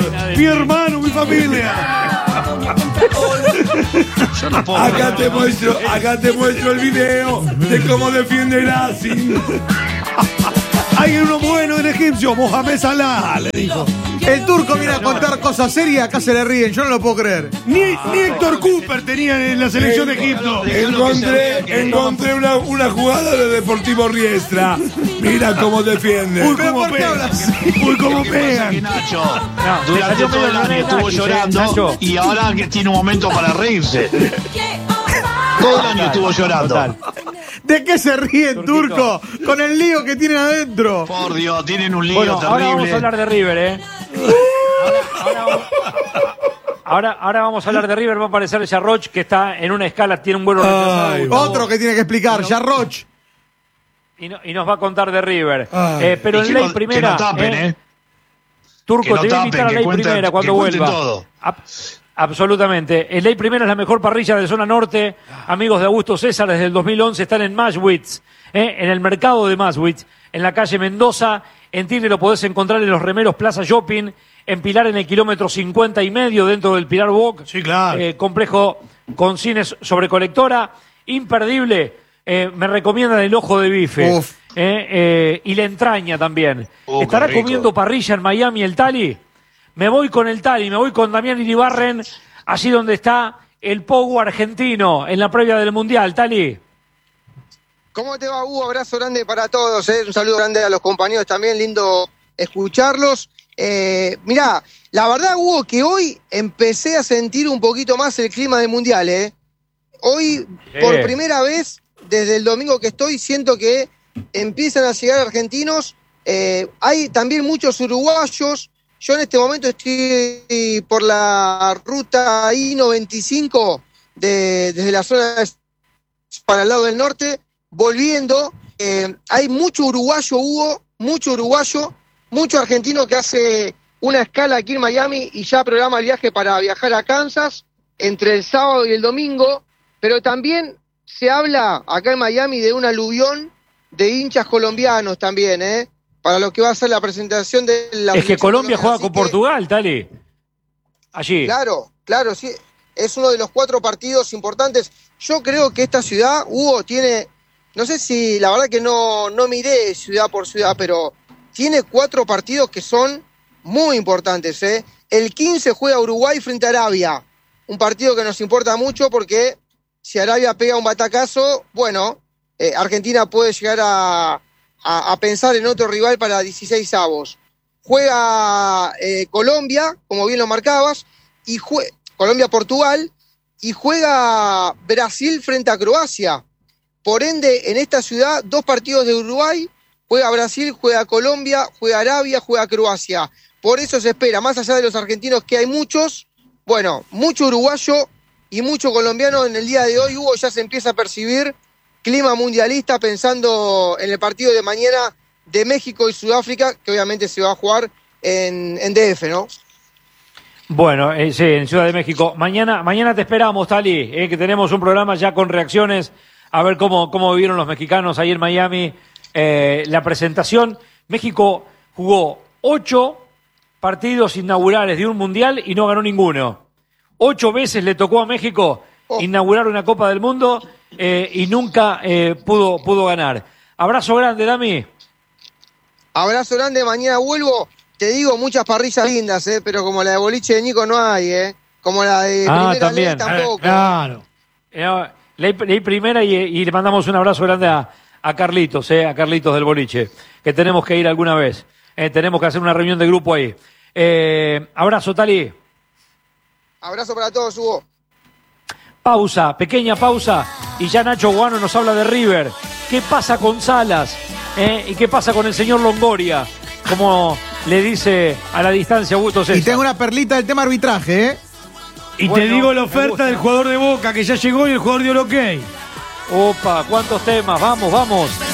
Mi hermano, mi familia. Acá te muestro el video de cómo defiende Racing. Hay uno bueno en egipcio, Mohamed Salah, le dijo. El turco viene a contar cosas serias, acá se le ríen, yo no lo puedo creer. Ni Héctor Cooper tenía en la selección de Egipto. Encontré una jugada de Deportivo Riestra. Mira cómo defiende. Uy, cómo pegan. Uy, cómo pegan. Nacho, durante todo el año estuvo llorando y ahora que tiene un momento para reírse. Todo el año estuvo llorando. Total. ¿De qué se ríen, turco? Con el lío que tienen adentro. Por Dios, tienen un lío Bueno, terrible. ahora vamos a hablar de River, Ahora vamos a hablar de River. Va a aparecer Yarroch, que está en una escala, tiene un vuelo retrasado. Otro que tiene que explicar, Yarroch. Y nos va a contar de River. Ay. Pero en ley primera. Que no tapen, Turco, que no te voy a invitar a tapen, ley que cuenten- primera cuando que cuenten vuelva. todo. Absolutamente. El Ley Primera es la mejor parrilla de zona norte. Amigos de Augusto César, desde el 2011 están en Maschwitz, en el mercado de Maschwitz, en la calle Mendoza. En Tigre lo podés encontrar en los remeros Plaza Shopping, en Pilar en el kilómetro 50 y medio, dentro del Pilar Walk. Sí, claro. Complejo con cines sobre colectora. Imperdible. Me recomiendan el ojo de bife. Uf. Y la entraña también. Qué ¿Estará rico. comiendo parrilla en Miami el Tali? Me voy con el Tali, me voy con Damián Iribarren, allí donde está el Pogo argentino en la previa del Mundial. Tali. ¿Cómo te va, Hugo? Abrazo grande para todos, ¿eh? Un saludo grande a los compañeros también, lindo escucharlos. Mirá, la verdad, Hugo, que hoy empecé a sentir un poquito más el clima del Mundial, ¿eh? Hoy, por primera vez, desde el domingo que estoy, siento que empiezan a llegar argentinos. Hay también muchos uruguayos. Yo en este momento estoy por la ruta I-95 desde la zona para el lado del norte, volviendo. Hay mucho uruguayo, Hugo, mucho argentino que hace una escala aquí en Miami y ya programa el viaje para viajar a Kansas entre el sábado y el domingo, pero también se habla acá en Miami de un aluvión de hinchas colombianos también, para lo que va a ser la presentación de la... Es que Colombia juega con Así que, Portugal, Tali. Allí. Claro, sí. Es uno de los 4 partidos importantes. Yo creo que esta ciudad, Hugo, tiene... No sé si, la verdad que no miré ciudad por ciudad, pero tiene 4 partidos que son muy importantes, ¿eh? El 15 juega Uruguay frente a Arabia. Un partido que nos importa mucho porque si Arabia pega un batacazo, bueno, Argentina puede llegar a pensar en otro rival para 16avos. Juega Colombia, como bien lo marcabas, y Colombia-Portugal, y juega Brasil frente a Croacia. Por ende, en esta ciudad, 2 partidos de Uruguay, juega Brasil, juega Colombia, juega Arabia, juega Croacia. Por eso se espera, más allá de los argentinos, que hay muchos, bueno, mucho uruguayo y mucho colombiano en el día de hoy. Hugo, ya se empieza a percibir clima mundialista pensando en el partido de mañana de México y Sudáfrica, que obviamente se va a jugar en DF, ¿no? Bueno, sí, en Ciudad de México. Mañana te esperamos, Tali, que tenemos un programa ya con reacciones, a ver cómo vivieron los mexicanos ahí en Miami. La presentación, México jugó 8 partidos inaugurales de un mundial y no ganó ninguno. 8 veces le tocó a México inaugurar una Copa del Mundo y nunca pudo ganar. Abrazo grande, Dami. Abrazo grande, mañana vuelvo. Te digo, muchas parrillas lindas, pero como la de boliche de Nico no hay, como la de primera también. ley tampoco. Claro. Leí primera y le mandamos un abrazo grande a Carlitos, a Carlitos del boliche, que tenemos que ir alguna vez. Tenemos que hacer una reunión de grupo ahí. Abrazo, Tali. Abrazo para todos, Hugo. Pausa, pequeña pausa, y ya Nacho Guano nos habla de River. ¿Qué pasa con Salas? ¿Y qué pasa con el señor Longoria? Como le dice a la distancia Augusto César. Y tengo una perlita del tema arbitraje, Y Bueno, te digo la me oferta gusta. del jugador de Boca que ya llegó y el jugador dio el ok. Opa, cuántos temas, vamos.